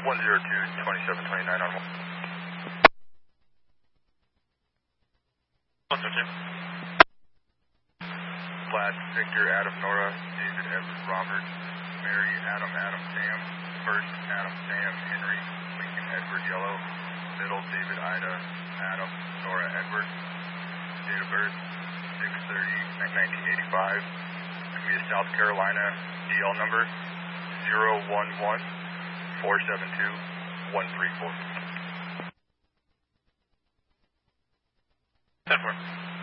102-2729 on 102. Vlad, Victor, Adam, Nora, David, Edward, Robert, Mary, Adam, Sam, First, Adam, Sam, Henry, Lincoln, Edward, Yellow, Middle, David, Ida, Adam, Nora, Edward, date of birth, 6/30/1985, Community of South Carolina, DL number 011-472-134. 10-4.